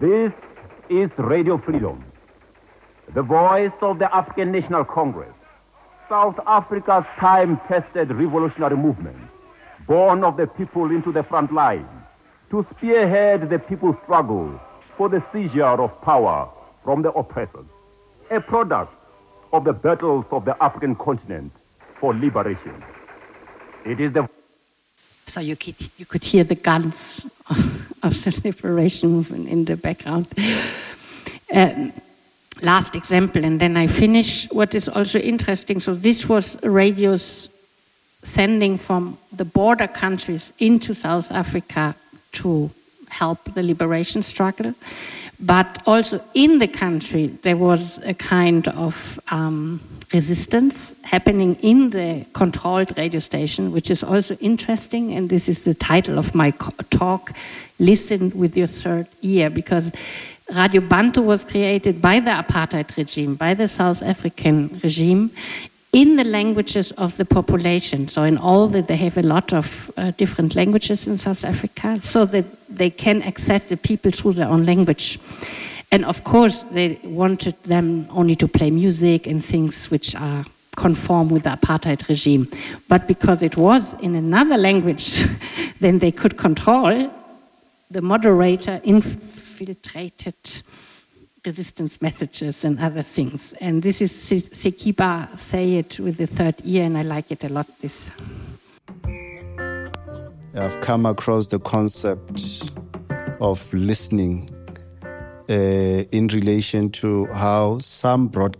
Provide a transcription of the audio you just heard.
This is Radio Freedom, the voice of the African National Congress, South Africa's time-tested revolutionary movement, born of the people into the front line, to spearhead the people's struggle for the seizure of power from the oppressors, a product of the battles of the African continent for liberation. It is the... So you could hear the guns of the liberation movement in the background. Last example, and then I finish. What is also interesting, so this was radios sending from the border countries into South Africa to help the liberation struggle. But also in the country, there was a kind of resistance happening in the controlled radio station, which is also interesting. And this is the title of my talk, Listen with Your Third Ear, because Radio Bantu was created by the apartheid regime, by the South African regime, in the languages of the population. So in all that they have a lot of different languages in South Africa, so that they can access the people through their own language. And of course, they wanted them only to play music and things which are conform with the apartheid regime. But because it was in another language, then they could control. The moderator infiltrated resistance messages and other things. And this is Sekiba say it with the third ear, and I like it a lot, this. I've come across the concept of listening in relation to how some broadcasters